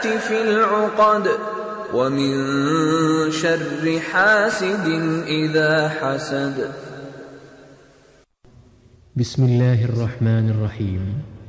في العقد ومن شر حاسد إذا حسد. بسم الله الرحمن الرحيم.